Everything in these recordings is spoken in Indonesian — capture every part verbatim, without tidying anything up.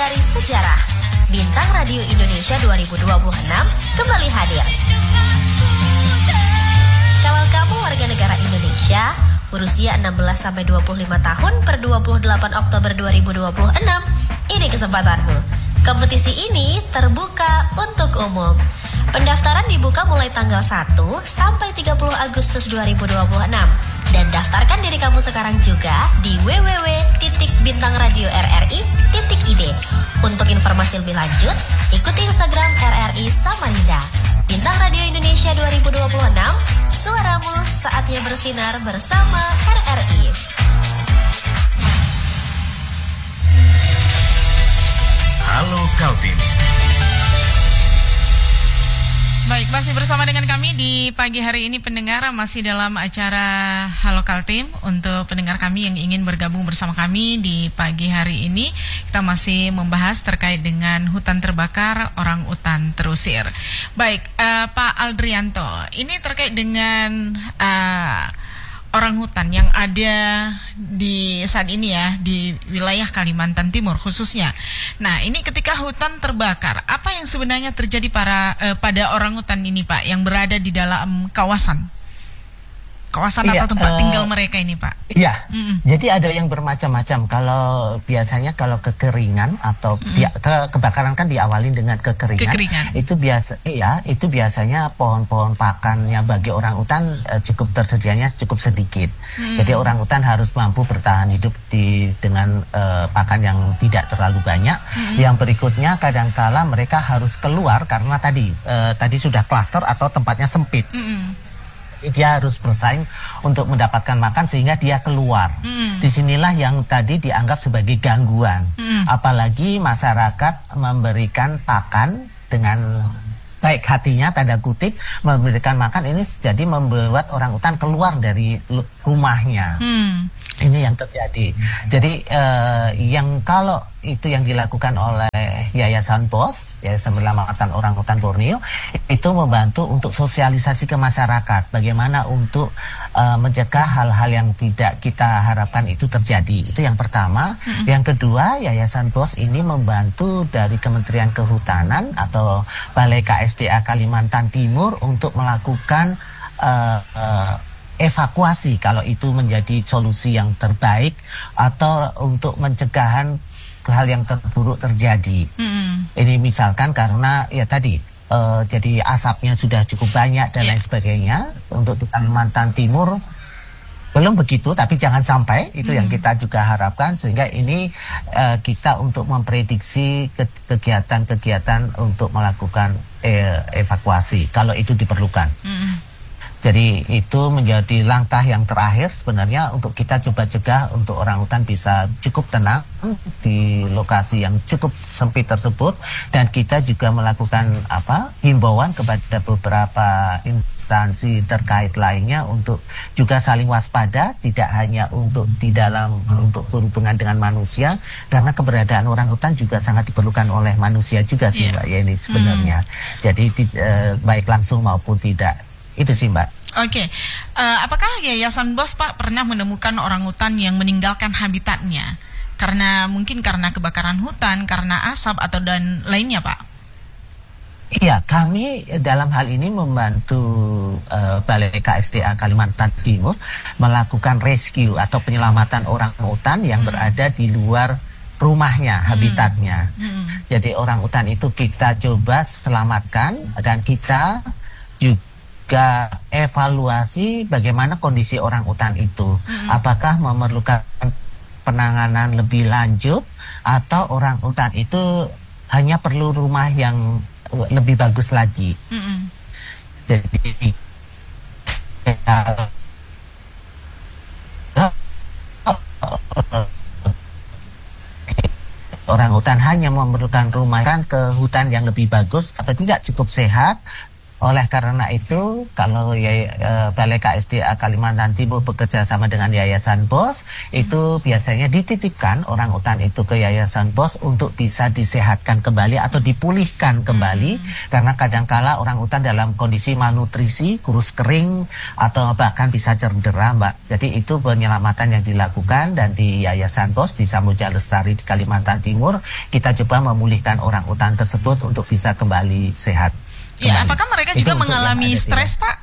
dari sejarah. Bintang Radio Indonesia dua ribu dua puluh enam kembali hadir. Kalau kamu warga negara Indonesia berusia enam belas sampai dua puluh lima tahun per dua puluh delapan Oktober dua ribu dua puluh enam, ini kesempatanmu. Kompetisi ini terbuka untuk umum. Pendaftaran dibuka mulai tanggal satu sampai tiga puluh Agustus dua ribu dua puluh enam. Dan daftarkan diri kamu sekarang juga di w w w titik bintang radio r r i titik i d. Untuk informasi lebih lanjut, ikuti Instagram R R I Samarinda. Bintang Radio Indonesia dua ribu dua puluh enam, suaramu saatnya bersinar bersama R R I. Halo Kaltim. Baik, masih bersama dengan kami di pagi hari ini pendengar, masih dalam acara Halo Kaltim. Untuk pendengar kami yang ingin bergabung bersama kami di pagi hari ini, kita masih membahas terkait dengan hutan terbakar, orang utan terusir. Baik, uh, Pak Aldrianto, ini terkait dengan uh, orang hutan yang ada di saat ini ya, di wilayah Kalimantan Timur khususnya. Nah, ini ketika hutan terbakar, apa yang sebenarnya terjadi para eh, pada orang hutan ini, Pak, yang berada di dalam kawasan? Kawasan iya, atau tempat uh, tinggal mereka ini, Pak? Iya, mm-mm. Jadi ada yang bermacam-macam. Kalau biasanya kalau kekeringan atau dia, ke, kebakaran kan diawali dengan kekeringan. Kekeringan. Itu biasa, iya, itu biasanya pohon-pohon pakannya bagi orang utan uh, cukup tersedianya cukup sedikit. Mm. Jadi orang utan harus mampu bertahan hidup di dengan uh, pakan yang tidak terlalu banyak. Mm. Yang berikutnya kadangkala mereka harus keluar karena tadi uh, tadi sudah klaster atau tempatnya sempit. Mm. Dia harus bersaing untuk mendapatkan makan sehingga dia keluar. Mm. Disinilah yang tadi dianggap sebagai gangguan. Mm. Apalagi masyarakat memberikan pakan dengan baik hatinya, tanda kutip, memberikan makan ini jadi membuat orang utan keluar dari rumahnya. Mm. Ini yang terjadi. Jadi eh, yang kalau itu yang dilakukan oleh Yayasan B O S, Yayasan Penyelamatan Orang Utan Borneo, itu membantu untuk sosialisasi ke masyarakat, bagaimana untuk uh, mencegah hal-hal yang tidak kita harapkan itu terjadi. Itu yang pertama. Mm-hmm. Yang kedua, Yayasan B O S ini membantu dari Kementerian Kehutanan atau Balai K S D A Kalimantan Timur untuk melakukan uh, uh, evakuasi kalau itu menjadi solusi yang terbaik atau untuk mencegahan hal yang terburuk terjadi. Mm. Ini misalkan karena ya tadi uh, jadi asapnya sudah cukup banyak dan yeah. lain sebagainya. Untuk di Kalimantan Timur belum begitu, tapi jangan sampai itu mm. yang kita juga harapkan, sehingga ini uh, kita untuk memprediksi ke- kegiatan-kegiatan untuk melakukan eh, evakuasi kalau itu diperlukan. Mm. Jadi itu menjadi langkah yang terakhir sebenarnya untuk kita coba cegah untuk orang hutan bisa cukup tenang di lokasi yang cukup sempit tersebut, dan kita juga melakukan apa himbauan kepada beberapa instansi terkait lainnya untuk juga saling waspada, tidak hanya untuk di dalam untuk berhubungan dengan manusia, karena keberadaan orang hutan juga sangat diperlukan oleh manusia juga sih yeah. Mbak Yeni sebenarnya. Hmm. Jadi eh, baik langsung maupun tidak. Itu sih Mbak. Oke, okay. uh, apakah Yayasan B O S Pak pernah menemukan orang hutan yang meninggalkan habitatnya karena mungkin karena kebakaran hutan, karena asap atau dan lainnya, Pak? Iya, kami dalam hal ini membantu uh, Balai K S D A Kalimantan Timur melakukan rescue atau penyelamatan orang hutan yang hmm. berada di luar rumahnya, habitatnya. Hmm. Hmm. Jadi orang hutan itu kita coba selamatkan, dan kita juga juga evaluasi bagaimana kondisi orang hutan itu. Mm-hmm. Apakah memerlukan penanganan lebih lanjut atau orang hutan itu hanya perlu rumah yang lebih bagus lagi. Mm-hmm. Jadi orang hutan hanya memerlukan rumah kan ke hutan yang lebih bagus atau tidak cukup sehat, Oleh karena itu, kalau ya, uh, Balai K S D A Kalimantan Timur bekerja sama dengan Yayasan B O S, itu biasanya dititipkan orang utan itu ke Yayasan B O S untuk bisa disehatkan kembali atau dipulihkan kembali, hmm. karena kadangkala orang utan dalam kondisi malnutrisi, kurus kering, atau bahkan bisa cedera, Mbak. Jadi itu penyelamatan yang dilakukan, dan di Yayasan B O S di Samudra Lestari di Kalimantan Timur, kita coba memulihkan orang utan tersebut untuk bisa kembali sehat. Ya, apakah mereka juga mengalami stres, Pak?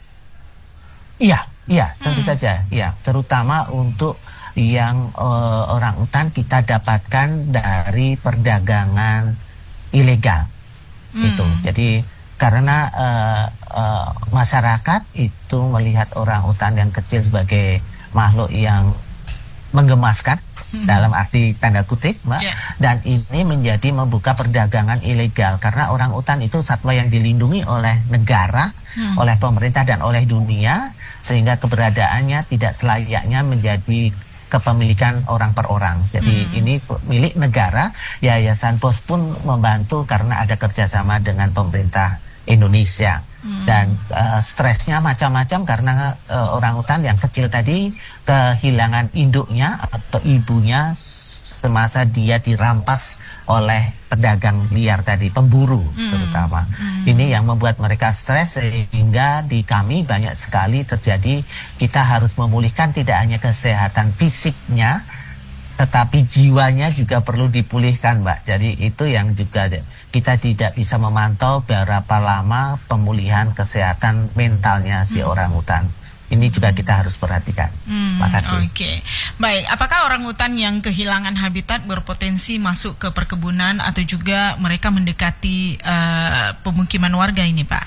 Iya, iya, tentu hmm. saja. Ya, terutama untuk yang uh, orang utan kita dapatkan dari perdagangan ilegal. Hmm. Itu. Jadi karena uh, uh, masyarakat itu melihat orang utan yang kecil sebagai makhluk yang menggemaskan, hmm. dalam arti tanda kutip, Mbak. Yeah. Dan ini menjadi membuka perdagangan ilegal, karena orang utan itu satwa yang dilindungi oleh negara, hmm. oleh pemerintah dan oleh dunia, sehingga keberadaannya tidak selayaknya menjadi kepemilikan orang per orang. Jadi hmm. ini milik negara. Yayasan B O S pun membantu karena ada kerjasama dengan pemerintah Indonesia. Hmm. Dan uh, stresnya macam-macam karena uh, orang utan yang kecil tadi kehilangan induknya atau ibunya semasa dia dirampas oleh pedagang liar tadi, pemburu hmm. terutama. Hmm. Ini yang membuat mereka stres, sehingga di kami banyak sekali terjadi kita harus memulihkan tidak hanya kesehatan fisiknya, tetapi jiwanya juga perlu dipulihkan, Mbak. Jadi itu yang juga kita tidak bisa memantau berapa lama pemulihan kesehatan mentalnya si hmm. orang utan. Ini juga kita harus perhatikan. Hmm, Makasih. Oke, okay. Baik. Apakah orang utan yang kehilangan habitat berpotensi masuk ke perkebunan atau juga mereka mendekati uh, pemukiman warga ini, Pak?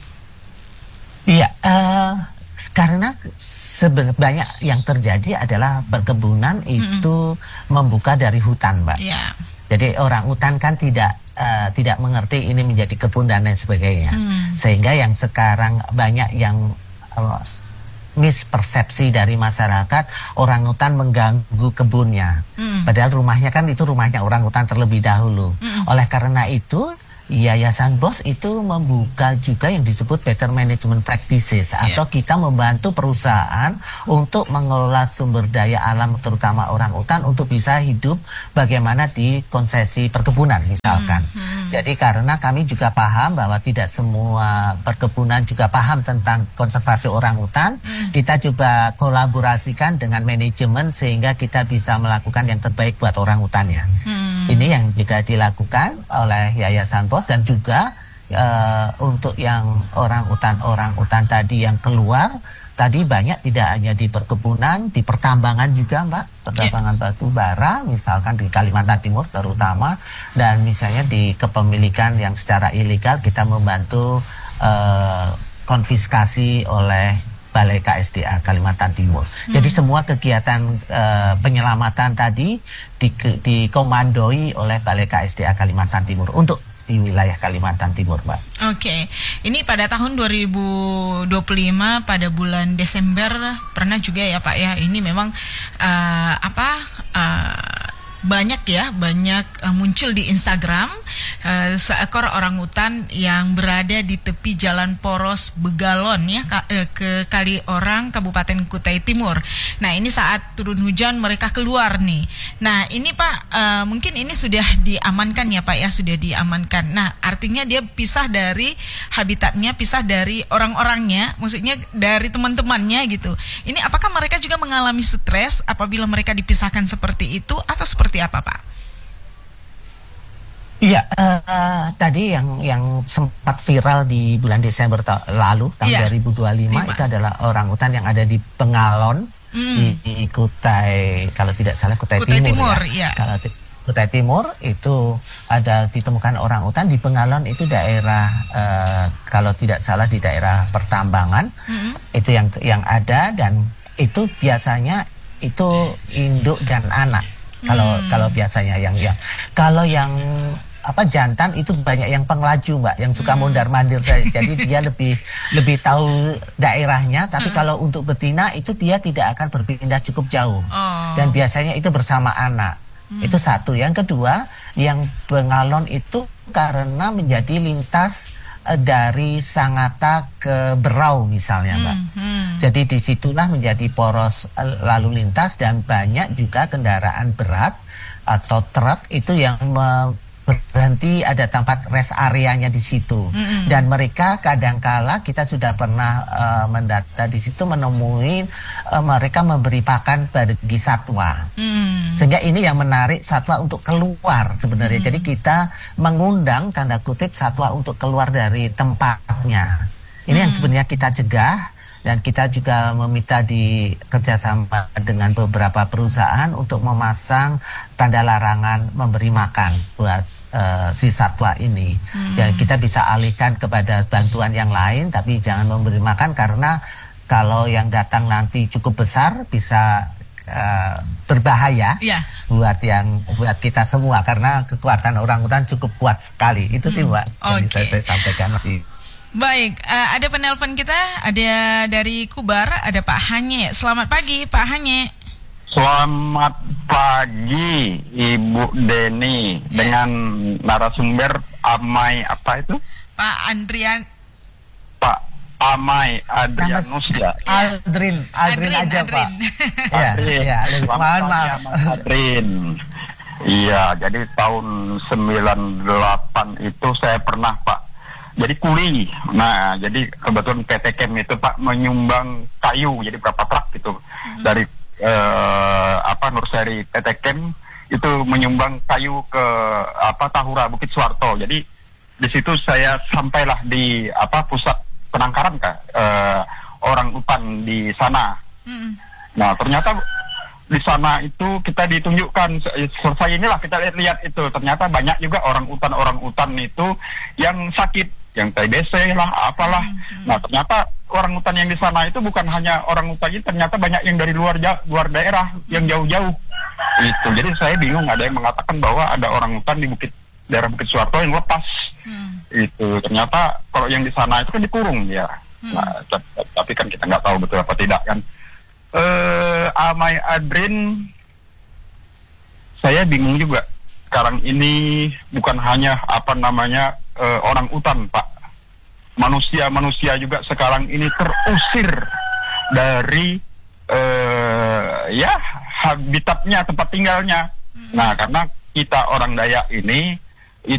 Iya. Uh, Karena sebenarnya banyak yang terjadi adalah perkebunan itu mm-hmm. membuka dari hutan, Mbak. Yeah. Jadi orang hutan kan tidak uh, tidak mengerti ini menjadi kebun dan lain sebagainya, mm. sehingga yang sekarang banyak yang uh, mispersepsi dari masyarakat, orang hutan mengganggu kebunnya, mm. padahal rumahnya kan itu rumahnya orang hutan terlebih dahulu. Mm. Oleh karena itu, Yayasan B O S itu membuka juga yang disebut Better Management Practices, yeah. atau kita membantu perusahaan untuk mengelola sumber daya alam terutama orang hutan untuk bisa hidup bagaimana di konsesi perkebunan misalkan. Mm -hmm. Jadi karena kami juga paham bahwa tidak semua perkebunan juga paham tentang konservasi orang hutan, mm. kita coba kolaborasikan dengan manajemen sehingga kita bisa melakukan yang terbaik buat orang hutannya. Mm. Ini yang juga dilakukan oleh Yayasan B O S. Dan juga uh, untuk yang orang utan orang utan tadi yang keluar tadi banyak tidak hanya di perkebunan, di pertambangan juga, Mbak, pertambangan yeah. batu bara misalkan di Kalimantan Timur terutama, dan misalnya di kepemilikan yang secara ilegal kita membantu uh, konfiskasi oleh Balai K S D A Kalimantan Timur. Hmm. Jadi semua kegiatan uh, penyelamatan tadi di, dikomandoi oleh Balai K S D A Kalimantan Timur untuk di wilayah Kalimantan Timur, Mbak. Oke, okay. Ini pada tahun dua ribu dua puluh lima pada bulan Desember pernah juga ya, Pak ya. Ini memang uh, apa uh, banyak ya, banyak uh, muncul di Instagram uh, seekor orangutan yang berada di tepi jalan poros Begalon ya ka, uh, ke Kaliorang, Kabupaten Kutai Timur. Nah, ini saat turun hujan mereka keluar nih. Nah, ini Pak, uh, mungkin ini sudah diamankan ya, Pak ya, sudah diamankan. Nah, artinya dia pisah dari habitatnya, pisah dari orang-orangnya, maksudnya dari teman-temannya gitu. Ini apakah mereka juga mengalami stres apabila mereka dipisahkan seperti itu atau seperti Seperti apa, Pak? Iya, uh, tadi yang yang sempat viral di bulan Desember ta- lalu tahun yeah. dua ribu dua puluh lima Lima. Itu adalah orangutan yang ada di Pengalon, mm. di, di Kutai, kalau tidak salah Kutai, Kutai Timur, Timur ya. ya. Kalau t- Kutai Timur itu ada ditemukan orangutan di Pengalon, itu daerah uh, kalau tidak salah di daerah pertambangan, mm. itu yang yang ada, dan itu biasanya itu induk dan anak. Kalau hmm. kalau biasanya yang yang kalau yang apa jantan itu banyak yang pengelaju, Mbak, yang suka mondar mandir, jadi dia lebih lebih tahu daerahnya. Tapi hmm. kalau untuk betina itu dia tidak akan berpindah cukup jauh, oh. dan biasanya itu bersama anak. Hmm. Itu satu. Yang kedua, yang Pengalon itu karena menjadi lintas uh, dari Sangatta ke Berau misalnya, Mbak. Hmm, hmm. Jadi disitulah menjadi poros uh, lalu lintas dan banyak juga kendaraan berat atau truk itu yang me- berhenti, ada tempat rest areanya di situ. Mm-hmm. Dan mereka kadangkala kita sudah pernah uh, mendata di situ menemui uh, mereka memberi pakan bagi satwa. Mm. Sehingga ini yang menarik satwa untuk keluar sebenarnya. Mm. Jadi kita mengundang tanda kutip satwa untuk keluar dari tempatnya. Ini mm. yang sebenarnya kita cegah. Dan kita juga meminta di kerjasama dengan beberapa perusahaan untuk memasang tanda larangan memberi makan buat uh, si satwa ini. Hmm. Dan kita bisa alihkan kepada bantuan yang lain, tapi jangan memberi makan karena kalau yang datang nanti cukup besar bisa uh, berbahaya yeah. buat yang buat kita semua karena kekuatan orangutan cukup kuat sekali. Itu hmm. sih Mbak yang bisa okay. saya sampaikan. Baik, uh, ada penelpon kita, ada dari Kubar, ada Pak Hanye. Selamat pagi, Pak Hanye. Selamat pagi, Ibu Deni, ya. Dengan narasumber Amai apa itu? Pak Andrian. Pak Amai Adrianus ya. Aldrin, Aldrin aja Adrin. Pak. Iya, iya. Mohon maaf. Adrin. Iya, jadi tahun sembilan delapan itu saya pernah Pak. Jadi kuli, nah jadi kebetulan P T K M itu Pak menyumbang kayu, jadi berapa truk gitu hmm. dari eh, apa Nurseri P T K M itu menyumbang kayu ke apa Tahura Bukit Suwarto. Jadi di situ saya sampailah di apa pusat penangkaran Kak, eh, orang utan di sana. Hmm. Nah ternyata di sana itu kita ditunjukkan selesai inilah kita lihat-lihat itu ternyata banyak juga orang utan orang utan itu yang sakit. Yang T B C lah, apalah. Hmm. Nah ternyata orang hutan yang di sana itu bukan hanya orang hutan itu, ternyata banyak yang dari luar luar daerah, yang jauh-jauh. Itu. Jadi saya bingung, ada yang mengatakan bahwa ada orang hutan di bukit daerah Bukit Suwarto yang lepas. Hmm. Itu ternyata kalau yang di sana itu kan dikurung ya. Hmm. Nah tapi kan kita nggak tahu betul apa tidak kan. Eh, Amai Adrin, saya bingung juga. Sekarang ini bukan hanya apa namanya Uh, orang utan Pak, manusia-manusia juga sekarang ini terusir dari uh, ya habitatnya, tempat tinggalnya. Mm-hmm. Nah karena kita orang Dayak ini